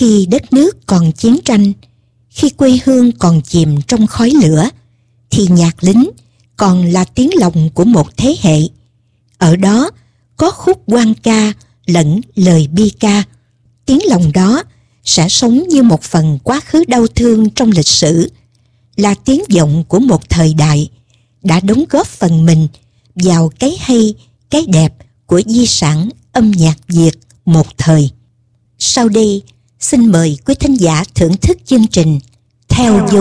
Khi đất nước còn chiến tranh, khi quê hương còn chìm trong khói lửa, thì nhạc lính còn là tiếng lòng của một thế hệ. Ở đó có khúc hoan ca lẫn lời bi ca. Tiếng lòng đó sẽ sống như một phần quá khứ đau thương trong lịch sử, là tiếng vọng của một thời đại đã đóng góp phần mình vào cái hay, cái đẹp của di sản âm nhạc Việt một thời. Sau đây, xin mời quý thính giả thưởng thức chương trình Theo Dấu